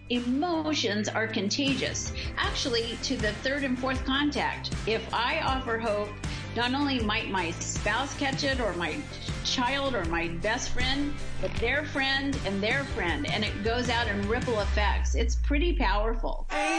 Emotions are contagious. Actually, to the third and fourth contact, if I offer hope, not only might my spouse catch it, or my child, or my best friend, but their friend, and it goes out in ripple effects. It's pretty powerful.